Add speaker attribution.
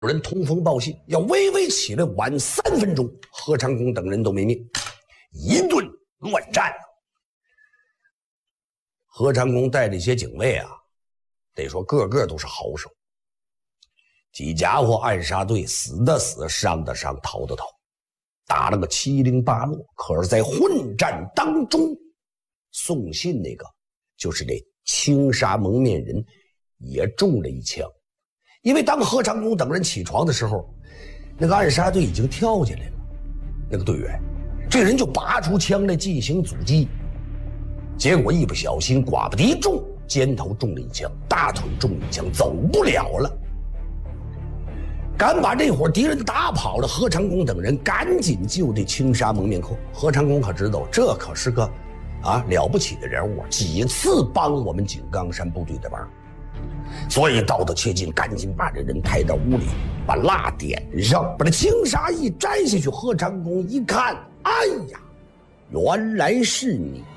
Speaker 1: 人通风报信，要微微起来晚3分钟，何长工等人都没命，一顿乱战。何长工带着一些警卫啊，得说个个都是好手。几家伙暗杀队死的死，伤的伤，逃的逃，打了个七零八落。可是，在混战当中，送信那个就是这青纱蒙面人也中了一枪。因为当何长工等人起床的时候，那个暗杀队已经跳进来了。那个队员，这人就拔出枪来进行阻击，结果一不小心寡不敌众，肩头中了一枪，大腿中一枪，走不了了。敢把这伙敌人打跑了，何长工等人赶紧救这青纱蒙面寇。何长工可知道，这可是个了不起的人物，几次帮我们井冈山部队的忙。所以道得切近，赶紧把这人抬到屋里，把蜡点上，把这青纱一摘下去。何长工一看，哎呀，原来是你